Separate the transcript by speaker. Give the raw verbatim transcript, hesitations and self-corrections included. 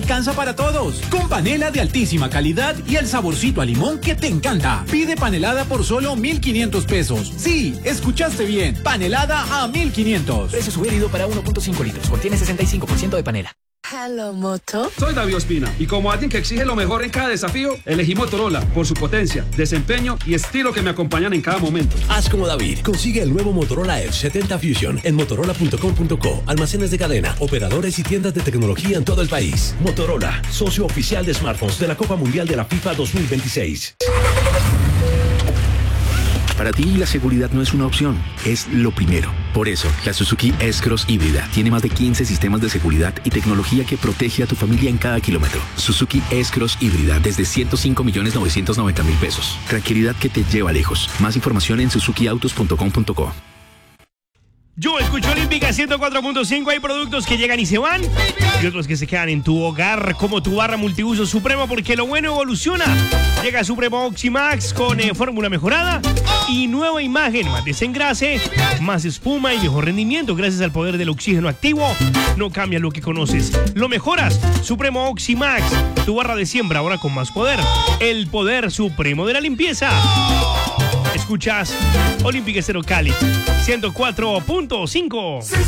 Speaker 1: alcanza para todos. Con panela de altísima calidad y el saborcito a limón que te encanta. Pide panelada por solo mil quinientos pesos. Sí, escuchaste bien. Panelada a mil quinientos.
Speaker 2: Precio sugerido para uno punto cinco litros. Contiene sesenta y cinco por ciento de panela.
Speaker 3: Hello, Moto.
Speaker 4: Soy David Ospina y como alguien que exige lo mejor en cada desafío, elegí Motorola por su potencia, desempeño y estilo que me acompañan en cada momento.
Speaker 5: Haz como David. Consigue el nuevo Motorola Edge setenta Fusion en motorola punto com punto co. Almacenes de cadena, operadores y tiendas de tecnología en todo el país. Motorola, socio oficial de smartphones de la Copa Mundial de la FIFA dos mil veintiséis.
Speaker 6: Para ti la seguridad no es una opción, es lo primero. Por eso, la Suzuki S-Cross híbrida tiene más de quince sistemas de seguridad y tecnología que protege a tu familia en cada kilómetro. Suzuki S-Cross híbrida desde ciento cinco millones novecientos noventa mil pesos. Tranquilidad que te lleva lejos. Más información en suzuki autos punto com punto co.
Speaker 7: Yo escucho Olímpica ciento cuatro punto cinco. Hay productos que llegan y se van y otros que se quedan en tu hogar, como tu barra multiuso Supremo, porque lo bueno evoluciona. Llega Supremo Oximax con eh, fórmula mejorada y nueva imagen, más desengrase, más espuma y mejor rendimiento gracias al poder del oxígeno activo. No cambia lo que conoces, lo mejoras. Supremo Oximax, tu barra de siembra ahora con más poder. El poder supremo de la limpieza. Escuchas Olímpica Estéreo Cali ciento cuatro punto cinco.